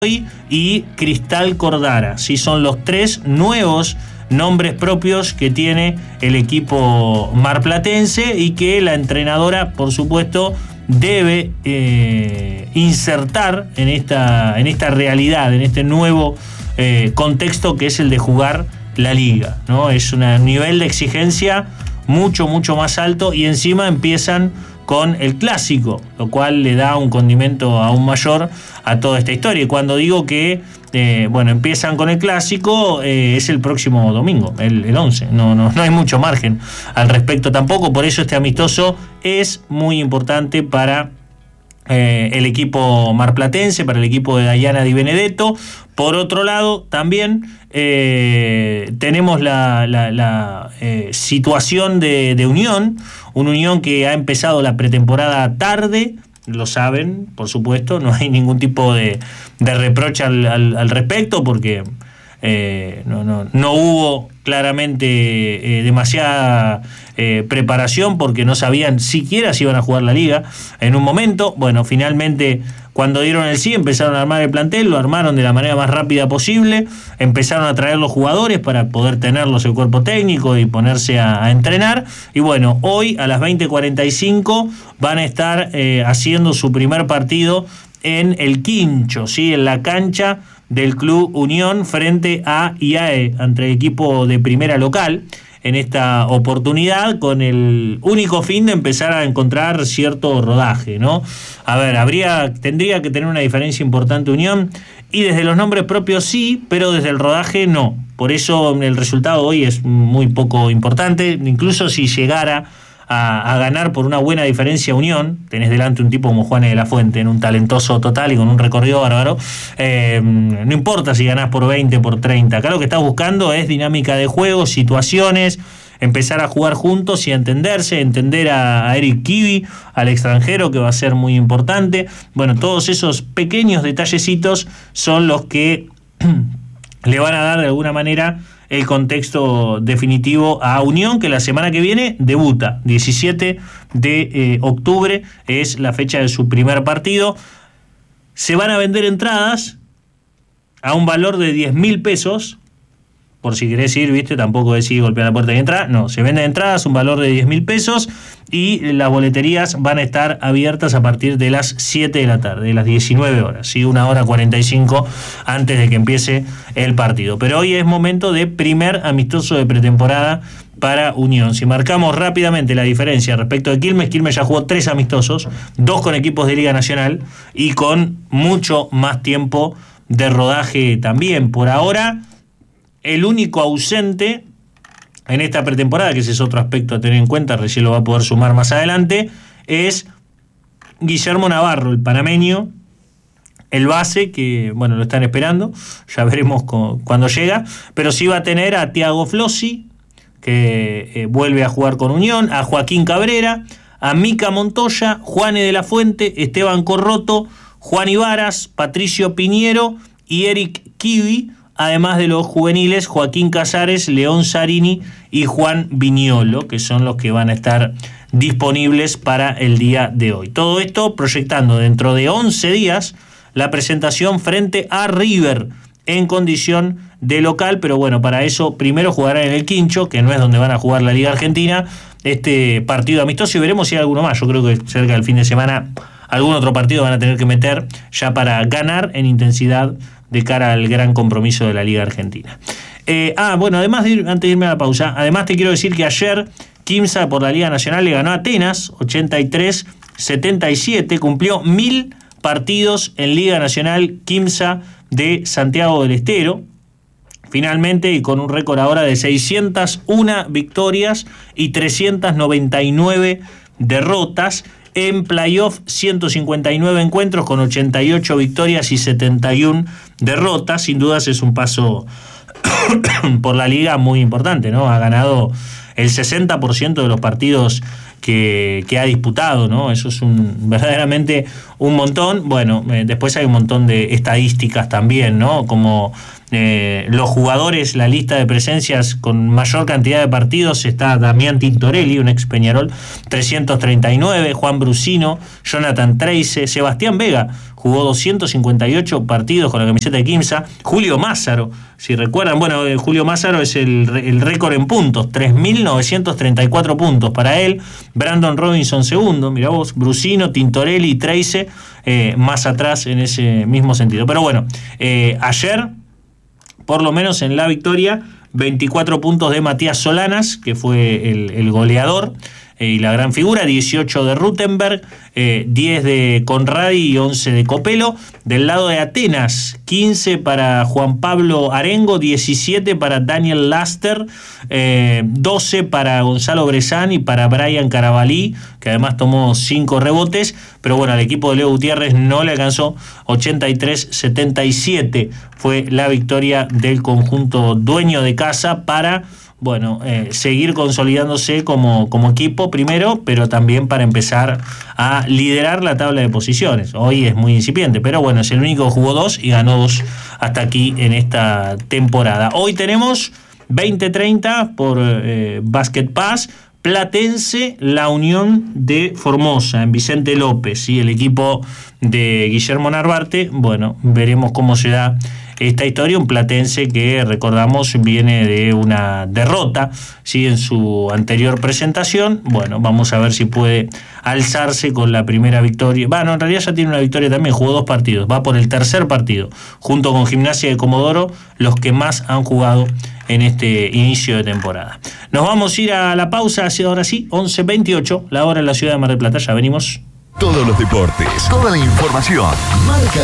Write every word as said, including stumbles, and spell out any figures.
y Cristal Cordara. Sí, son los tres nuevos nombres propios que tiene el equipo marplatense y que la entrenadora, por supuesto, debe eh, insertar en esta, en esta realidad, en este nuevo eh, contexto que es el de jugar la liga, ¿no? Es un nivel de exigencia mucho, mucho más alto y encima empiezan con el clásico, lo cual le da un condimento aún mayor a toda esta historia. Y cuando digo que eh, bueno, empiezan con el clásico, eh, es el próximo domingo, el, el once. No, no, no hay mucho margen al respecto tampoco. Por eso este amistoso es muy importante para eh, el equipo marplatense, para el equipo de Dayana Di Benedetto. Por otro lado, también eh, tenemos la, la, la eh, situación de, de Unión, una Unión que ha empezado la pretemporada tarde, lo saben, por supuesto, no hay ningún tipo de, de reproche al, al, al respecto, porque eh, no, no, no hubo claramente eh, demasiada eh, preparación, porque no sabían siquiera si iban a jugar la liga en un momento. Bueno, finalmente, cuando dieron el sí, empezaron a armar el plantel, lo armaron de la manera más rápida posible, empezaron a traer los jugadores para poder tenerlos el cuerpo técnico y ponerse a, a entrenar, y bueno, hoy a las veinte cuarenta y cinco van a estar eh, haciendo su primer partido en el Quincho, ¿sí? En la cancha del Club Unión frente a I A E, ante el equipo de primera local, en esta oportunidad con el único fin de empezar a encontrar cierto rodaje, ¿no? A ver, habría, tendría que tener una diferencia importante Unión, y desde los nombres propios sí, pero desde el rodaje no. Por eso el resultado hoy es muy poco importante, incluso si llegara a, a ganar por una buena diferencia Unión, tenés delante un tipo como Juan de la Fuente, en un talentoso total y con un recorrido bárbaro, eh, no importa si ganás por veinte, por treinta, acá lo que estás buscando es dinámica de juego, situaciones, empezar a jugar juntos y a entenderse, entender a, a Eric Kiwi, al extranjero, que va a ser muy importante. Bueno, todos esos pequeños detallecitos son los que le van a dar de alguna manera el contexto definitivo a Unión, que la semana que viene debuta, diecisiete de octubre es la fecha de su primer partido. Se van a vender entradas a un valor de diez mil pesos, por si querés ir, viste, tampoco decir golpear la puerta y entrar, no, se venden entradas, un valor de diez mil pesos, y las boleterías van a estar abiertas a partir de las siete de la tarde, de las diecinueve horas, ¿sí? Una hora cuarenta y cinco antes de que empiece el partido. Pero hoy es momento de primer amistoso de pretemporada para Unión. Si marcamos rápidamente la diferencia respecto de Quilmes, Quilmes ya jugó tres amistosos, dos con equipos de Liga Nacional y con mucho más tiempo de rodaje también. Por ahora, el único ausente en esta pretemporada, que ese es otro aspecto a tener en cuenta, recién lo va a poder sumar más adelante, es Guillermo Navarro, el panameño, el base, que bueno, lo están esperando, ya veremos con, cuando llega, pero sí va a tener a Thiago Flossi, que eh, vuelve a jugar con Unión, a Joaquín Cabrera, a Mica Montoya, Juane de la Fuente, Esteban Corroto, Juan Ibaras, Patricio Piñero y Eric Kiwi, además de los juveniles Joaquín Casares, León Zarini y Juan Viñolo, que son los que van a estar disponibles para el día de hoy. Todo esto proyectando dentro de once días la presentación frente a River en condición de local, pero bueno, para eso primero jugarán en el Quincho, que no es donde van a jugar la Liga Argentina, este partido amistoso, y veremos si hay alguno más. Yo creo que cerca del fin de semana algún otro partido van a tener que meter ya para ganar en intensidad de cara al gran compromiso de la Liga Argentina. Eh, ah, bueno, además de ir, antes de irme a la pausa, además te quiero decir que ayer Quimsa por la Liga Nacional le ganó a Atenas ochenta y tres setenta y siete, cumplió mil partidos en Liga Nacional Quimsa de Santiago del Estero, finalmente, y con un récord ahora de seiscientas una victorias y trescientas noventa y nueve derrotas. En playoff, ciento cincuenta y nueve encuentros con ochenta y ocho victorias y setenta y una derrotas. Sin dudas es un paso por la liga muy importante, ¿no? Ha ganado el sesenta por ciento de los partidos que, que ha disputado, ¿no? Eso es un verdaderamente un montón. Bueno, eh, después hay un montón de estadísticas también, ¿no? Como eh, los jugadores, la lista de presencias con mayor cantidad de partidos está Damián Tintorelli, un ex Peñarol, trescientos treinta y nueve, Juan Brusino, Jonathan Treise, Sebastián Vega, jugó doscientos cincuenta y ocho partidos con la camiseta de Quimsa, Julio Mazzaro, si recuerdan, bueno, eh, Julio Mazzaro es el, el récord en puntos, tres mil novecientos treinta y cuatro puntos para él, Brandon Robinson segundo, mirá vos, Brusino, Tintorelli y Treise, eh, más atrás en ese mismo sentido. Pero bueno, eh, ayer, por lo menos en la victoria, veinticuatro puntos de Matías Solanas, que fue el, el goleador eh, y la gran figura, dieciocho de Rutenberg, eh, diez de Conradi y once de Copelo. Del lado de Atenas, quince para Juan Pablo Arengo, diecisiete para Daniel Laster, eh, doce para Gonzalo Brezán y para Brian Carabalí, que además tomó cinco rebotes, pero bueno, al equipo de Leo Gutiérrez no le alcanzó, ochenta y tres a setenta y siete fue la victoria del conjunto dueño de casa para, bueno, eh, seguir consolidándose como, como equipo primero, pero también para empezar a liderar la tabla de posiciones. Hoy es muy incipiente, pero bueno, es el único que jugó dos y ganó dos hasta aquí en esta temporada. Hoy tenemos veinte treinta por eh, Basket Pass, Platense, La Unión de Formosa, en Vicente López, y el equipo de Guillermo Narvarte. Bueno, veremos cómo se da esta historia. Un Platense que, recordamos, viene de una derrota, ¿sí?, en su anterior presentación. Bueno, vamos a ver si puede alzarse con la primera victoria. Bueno, en realidad ya tiene una victoria también, jugó dos partidos, va por el tercer partido, junto con Gimnasia de Comodoro, los que más han jugado en este inicio de temporada. Nos vamos a ir a la pausa, hacia ahora sí, once veintiocho, la hora en la ciudad de Mar del Plata. Ya venimos. Todos los deportes, toda la información. Marca